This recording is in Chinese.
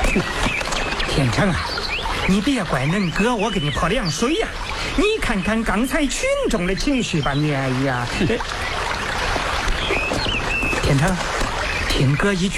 天成啊，你别怪恁哥，我给你泼凉水呀！你看看刚才群众的情绪吧，你哎呀，天成，听哥一句。